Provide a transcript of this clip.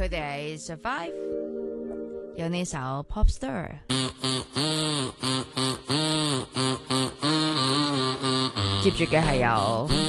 佢哋係 Survive， 有呢首 Pop Star。接住嘅係由